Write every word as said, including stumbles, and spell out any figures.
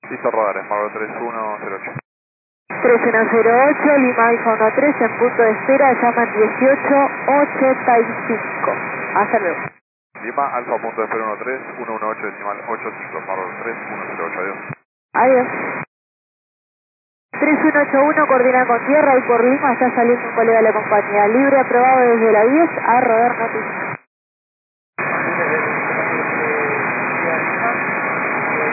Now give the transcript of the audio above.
Listo, radares, Marvel tres uno cero ocho. tres uno cero ocho, Lima Alfa uno tres en punto de espera, llaman dieciocho ochenta y cinco. Hasta luego. Lima Alfa punto de espera uno tres uno uno ocho decimal ochenta y cinco, Marvel tres uno cero ocho, adiós. Adiós. tres uno ocho uno, coordina con tierra y por Lima está saliendo un colega de la compañía. Libre aprobado desde la diez a rodar noticias.